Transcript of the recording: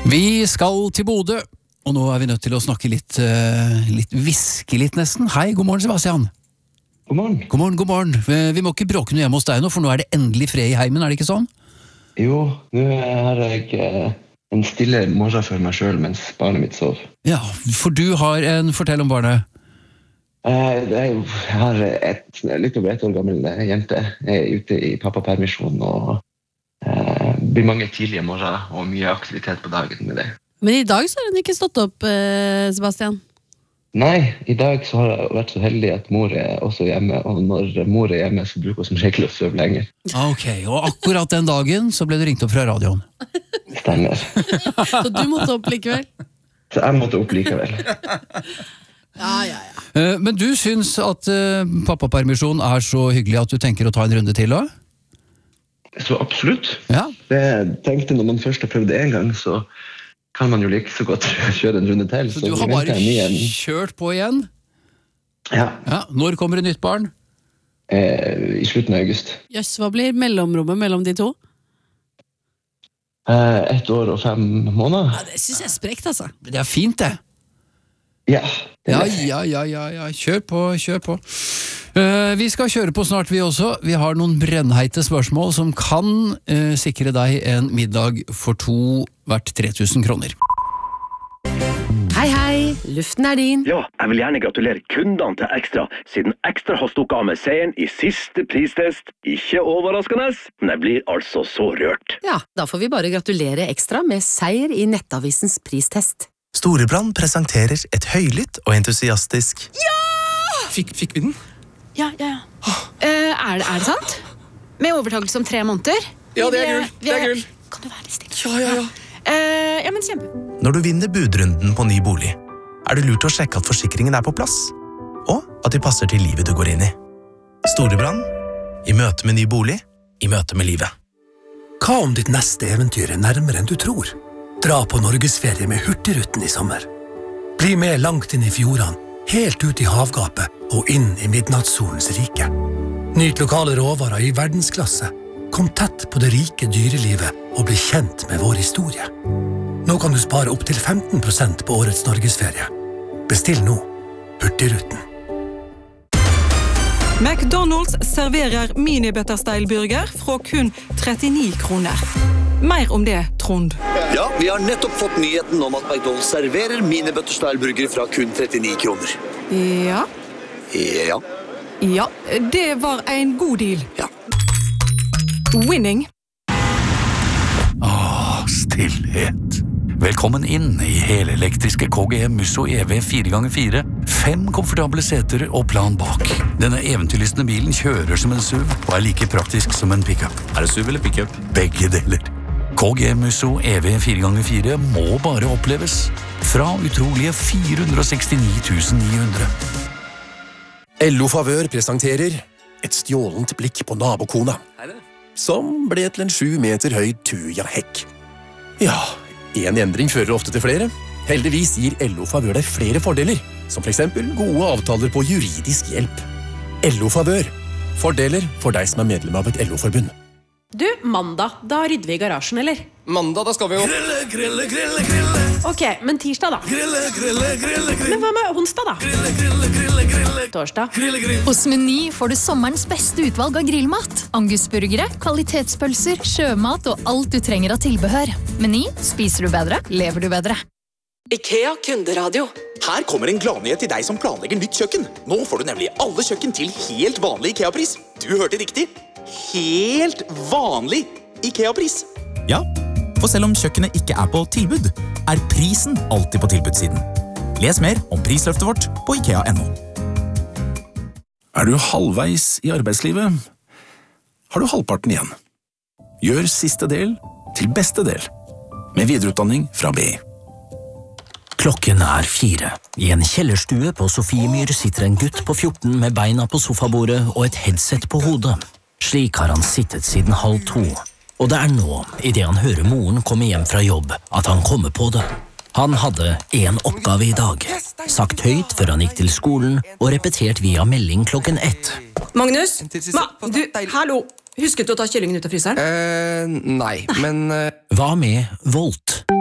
Vi skal til Bodø, og nå vi nødt til å snakke litt hviske litt nesten. Hei, god morgen Sebastian. God morgen. God morgen, god morgen. Vi må ikke bråke noe hjemme hos deg nå, for nå det endelig fred i heimen, det ikke sånn? Jo, nå har jeg en stille morgen for meg selv mens barnet mitt sov. Ja, for du har fortell om barnet. Jeg har litt over 1 år gammel jente. Jeg ute i pappapermisjon og blir mange tidlige morgener og mye aktivitet på dagen med det. Men i dag så har hun ikke stått opp, Sebastian. Nei, i dag så har jeg vært så heldig at mor også hjemme, og når mor hjemme så bruker hun som regel å sove lenger. Ok, og akkurat den dagen så ble du ringt opp fra radioen. Stemmer. Så du måtte opp likevel? Så jeg måtte opp likevel. Ja. Men du syns at pappapermisjon så hyggelig at du tenker å ta en runde til også? Så absolutt. Ja. Jeg tenkte når man først har prøvd det en gang, så kan man jo like så godt kjøre en runde til. Så du har bare kjørt på igjen? Ja. Når kommer det nytt barn? I slutten av august. Jøss, hva blir mellomrommet mellom de to? 1 år og 5 måneder. Ja, det synes jeg sprekt, altså. Det fint det. Ja. Ja. Kjør på. Vi skal kjøre på snart vi også. Vi har noen brennheite spørsmål som kan sikre deg en middag for 2 verdt 3000 kroner. Hei, luften din. Ja, jeg vil gjerne gratulere kundene til Ekstra, siden Ekstra har stukket av med seieren i siste pristest. Ikke overraskende, men jeg blir altså så rørt. Ja, da får vi bare gratulere Ekstra med seier i Nettavisens pristest. Storebrand presenterer et høylytt og entusiastisk Ja! Fikk vi den? Ja. Er det sant? Med overtakelse om 3 måneder? Ja, det er gull. Kan du være litt stille? Ja, men kjempe. Når du vinner budrunden på ny bolig, det lurt å sjekke at forsikringen på plass, og at de passer til livet du går inn i. Storebrand, i møte med ny bolig, i møte med livet. Hva om ditt neste eventyr nærmere enn du tror? Dra på Norgesferie med Hurtigruten i sommer. Bli med langt inn i fjordene, helt ut i havgapet og inn i midnattssolens rike. Nyt lokale råvarer i verdensklasse. Kom tett på det rike dyrelivet og bli kjent med vår historie. Nå kan du spare opp til 15% på årets Norgesferie. Bestill nå. Hurtigruten. McDonald's serverer mini-butterstyle-burger fra kun 39 kroner. Mer om det, Trond. Ja, vi har nettopp fått nyheten om at McDonald's serverer mini-butterstyle-burger fra kun 39 kroner. Ja. Ja, det var en god deal. Ja. Winning. Stillhet. Velkommen inn i helelektriske KGM Musso EV 4x4. 5 komfortable seter og plan bak. Denne eventyrlystne bilen kjører som en SUV og like praktisk som en pickup. Det SUV eller pickup? Begge deler. KGM Musso EV 4x4 må bare oppleves. Fra utrolige 469 900. LO Favør presenterer et stjålent blikk på nabokona, som ble til en 7 meter høy tuja-hekk. Ja, en endring fører ofte til flere. Heldigvis gir LO Favør deg flere fordeler, som for eksempel gode avtaler på juridisk hjelp. LO Favør. Fordeler for deg som medlem av et LO-forbund. Du, mandag, da rydder vi i garasjen, eller? Mandag, da skal vi jo Grille. Ok, men tirsdag da? Grille. Men hva med onsdag da? Torsdag? Hos Meny får du sommerens beste utvalg av grillmat. Angusburgere, kvalitetspølser, sjømat og alt du trenger av tilbehør. Meny, spiser du bedre, lever du bedre. IKEA kunderadio. Her kommer en gladnyhet til deg som planlegger nytt kjøkken. Nå får du nemlig alle kjøkken til helt vanlig IKEA-pris. Du hørte riktig. Helt vanlig IKEA-pris. Ja, for selv om kjøkkenet ikke på tilbud, prisen alltid på tilbudssiden. Les mer om prisløftet vårt på IKEA.no. Du halvveis i arbeidslivet? Har du halvparten igjen? Gjør siste del til beste del, med videreutdanning fra BI. Klokken 4. I en kjellerstue på Sofiemyr sitter en gutt på 14 med beina på sofabordet og et headset på hodet. Slik har han sittet siden 1:30, og det nå, i det han hører moren komme hjem fra jobb, at han kommer på det. Han hadde en oppgave i dag, sagt høyt før han gikk til skolen, og repetert via melding klokken 1. Magnus? Hallo! Husket du å ta kyllingen ut av fryseren? Nei, men... Hva med Volt?